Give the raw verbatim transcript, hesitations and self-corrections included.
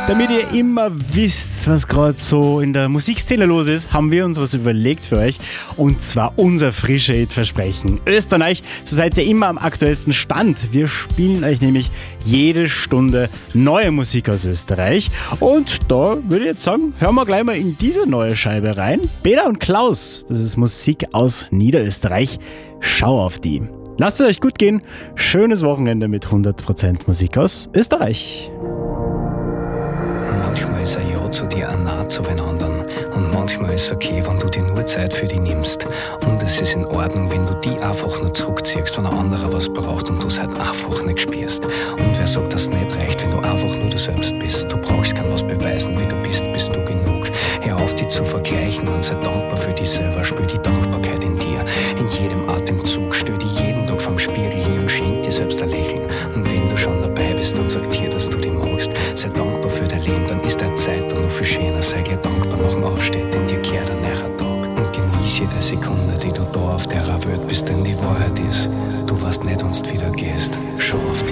Damit ihr immer wisst, was gerade so in der Musikszene los ist, haben wir uns was überlegt für euch. Und zwar unser frische Hit-Versprechen. Österreich, so seid ihr immer am aktuellsten Stand. Wir spielen euch nämlich jede Stunde neue Musik aus Österreich. Und da würde ich jetzt sagen, hören wir gleich mal in diese neue Scheibe rein. Peter und Klaus, das ist Musik aus Niederösterreich. Schau auf die. Lasst es euch gut gehen. Schönes Wochenende mit hundert Prozent Musik aus Österreich. Manchmal ist ein Ja zu dir ein Nein zu den anderen. Und manchmal ist es okay, wenn du dir nur Zeit für dich nimmst. Und es ist in Ordnung, wenn du die einfach nur zurückziehst, wenn ein anderer was braucht und du es halt einfach nicht spürst. Und wer sagt, dass es nicht reicht, wenn du einfach nur du selbst bist? Du brauchst kein was beweisen, wie du bist, bist du genug. Hör auf, dich zu vergleichen und sei dankbar für dich selber. Spür die Dankbarkeit in dir, in jedem Atemzug. Stell dich jeden Tag vorm Spiegel hin und schenk dir selbst ein Lächeln. Und wenn du schon dabei bist, dann sag dir, dass du dich magst. Sei dankbar für dein Leben, dann ist deine Zeit dann noch viel schöner. Sei gleich dankbar nach dem Aufstehen, denn dir kehrt ein neuer Tag. Und genieß jede Sekunde, die du da auf der Welt bist, denn die Wahrheit ist, du weißt nicht, wann du wieder gehst. Schau auf